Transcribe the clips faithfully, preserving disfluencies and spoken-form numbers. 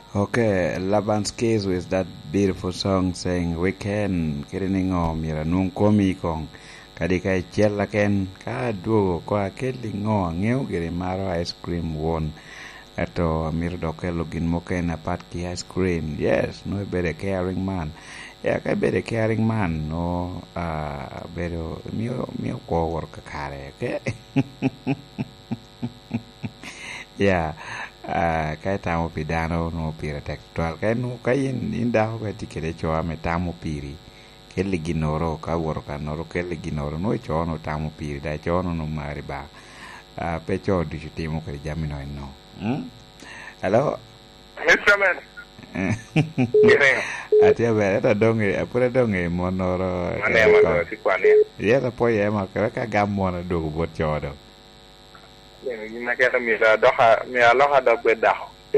Okay, Laban's Case with that beautiful song saying weekend kiriningo mira nung komi kong kadika chella ken ka duogo kwa kelingo ngeu giri maro ice cream won ato mir dokelo gin moken apat ki ice cream. Yes, no better caring man. Yeah, ka better caring man no uh better mio mio ko work kare, okay? Yeah. Uh, kai tamo pidano no pira textual kai no kai inda ho ti kede choa me tamo piri ke liginoro ka woro ka noro ke liginoro no cho no tamo piri da cho no mari ba uh, pe cho di timo ke jamino no hm hello Instrument atia bere ta donge apura donge monoro mane ma si kwani ya ta poi e ma ka gammo na do bot cho do ni na kaya mi la doha mi ala ha da beda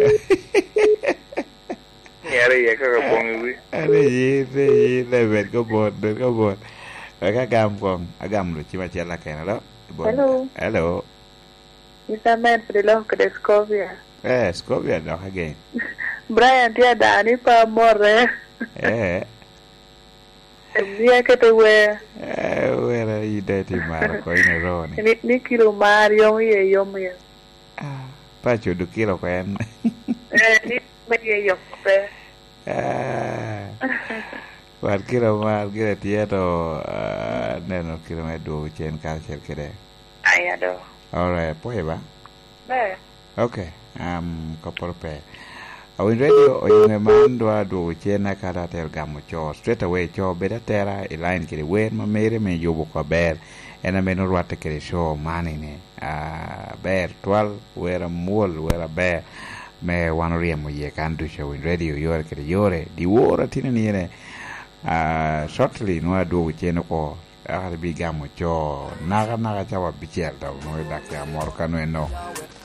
yare ye ka ko ngi ale yi le yi le bet ko bot do ko bot ka gam ko agam lu ci ma ci la ken lo hello hello Mister Man for the long de Scovia eh Scovia do again Brian dia dani pa more eh Mia che te we eh wera i deti mar ko in roni ni ni kilo mario ye yo me ah pa cho do kilo ko en eh ni me ye yo pe ah war kilo mar gira tieto neno kilo me do chen ka cher kede ai ado alright poe ba be okay um ko porpe Awin radio oyunge mandwa do chena kata tel gamo cho straight away cho beta terra e line kiri wen ma mere me yobo ko ber ena meno rwate kiri show mani ne a ber twal wera mul wera ber me wanoria mo ye kandu show in radio yore kiri yore di wora tina ni ne a shortly no do chena ko a bi gamo cho naga naga chawa bichel do no da kya mor kanu no